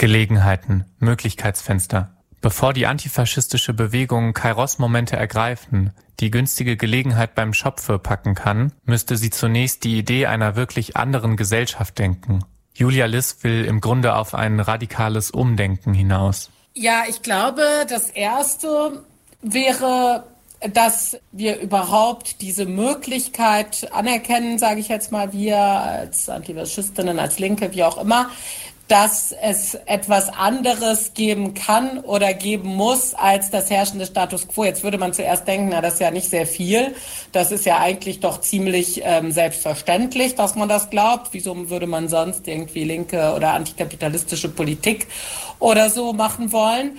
Gelegenheiten, Möglichkeitsfenster. Bevor die antifaschistische Bewegung Kairos-Momente ergreifen, die günstige Gelegenheit beim Schopfe packen kann, müsste sie zunächst die Idee einer wirklich anderen Gesellschaft denken. Julia Liss will im Grunde auf ein radikales Umdenken hinaus. Ja, ich glaube, das Erste wäre, dass wir überhaupt diese Möglichkeit anerkennen, sage ich jetzt mal, wir als Antifaschistinnen, als Linke, wie auch immer, dass es etwas anderes geben kann oder geben muss als das herrschende Status quo. Jetzt würde man zuerst denken, na, das ist ja nicht sehr viel. Das ist ja eigentlich doch ziemlich selbstverständlich, dass man das glaubt. Wieso würde man sonst irgendwie linke oder antikapitalistische Politik oder so machen wollen?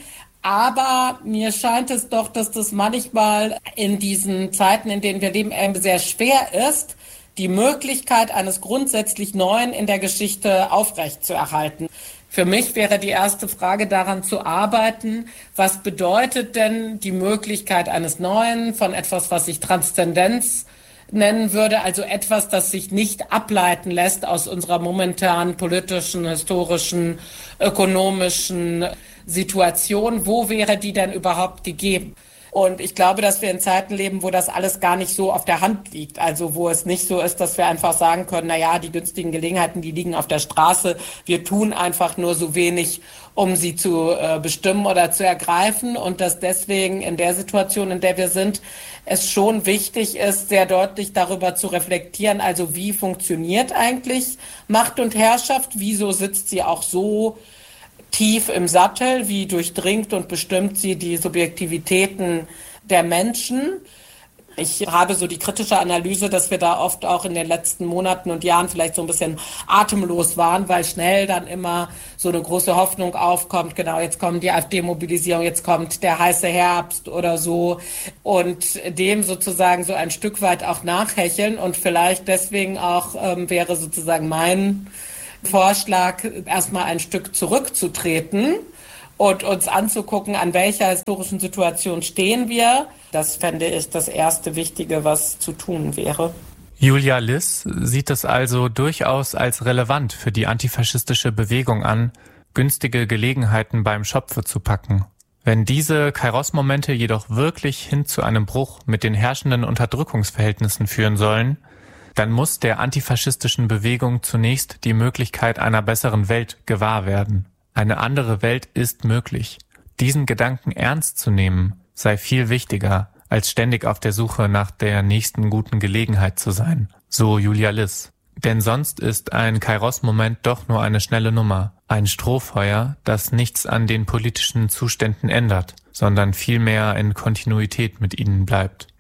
Aber mir scheint es doch, dass das manchmal in diesen Zeiten, in denen wir leben, sehr schwer ist, die Möglichkeit eines grundsätzlich Neuen in der Geschichte aufrechtzuerhalten. Für mich wäre die erste Frage daran zu arbeiten, was bedeutet denn die Möglichkeit eines Neuen, von etwas, was ich Transzendenz nennen würde, also etwas, das sich nicht ableiten lässt aus unserer momentanen politischen, historischen, ökonomischen Situation. Wo wäre die denn überhaupt gegeben? Und ich glaube, dass wir in Zeiten leben, wo das alles gar nicht so auf der Hand liegt. Also wo es nicht so ist, dass wir einfach sagen können, na ja, die günstigen Gelegenheiten, die liegen auf der Straße. Wir tun einfach nur so wenig, um sie zu bestimmen oder zu ergreifen. Und dass deswegen in der Situation, in der wir sind, es schon wichtig ist, sehr deutlich darüber zu reflektieren. Also wie funktioniert eigentlich Macht und Herrschaft? Wieso sitzt sie auch so tief im Sattel, wie durchdringt und bestimmt sie die Subjektivitäten der Menschen? Ich habe so die kritische Analyse, dass wir da oft auch in den letzten Monaten und Jahren vielleicht so ein bisschen atemlos waren, weil schnell dann immer so eine große Hoffnung aufkommt, genau, jetzt kommt die AfD-Mobilisierung, jetzt kommt der heiße Herbst oder so, und dem sozusagen so ein Stück weit auch nachhecheln. Und vielleicht deswegen auch wäre sozusagen mein Vorschlag, erstmal ein Stück zurückzutreten und uns anzugucken, an welcher historischen Situation stehen wir. Das fände ich das erste Wichtige, was zu tun wäre. Julia Liss sieht es also durchaus als relevant für die antifaschistische Bewegung an, günstige Gelegenheiten beim Schopfe zu packen. Wenn diese Kairos-Momente jedoch wirklich hin zu einem Bruch mit den herrschenden Unterdrückungsverhältnissen führen sollen, dann muss der antifaschistischen Bewegung zunächst die Möglichkeit einer besseren Welt gewahr werden. Eine andere Welt ist möglich. Diesen Gedanken ernst zu nehmen, sei viel wichtiger, als ständig auf der Suche nach der nächsten guten Gelegenheit zu sein, so Julia Liss. Denn sonst ist ein Kairos-Moment doch nur eine schnelle Nummer, ein Strohfeuer, das nichts an den politischen Zuständen ändert, sondern vielmehr in Kontinuität mit ihnen bleibt.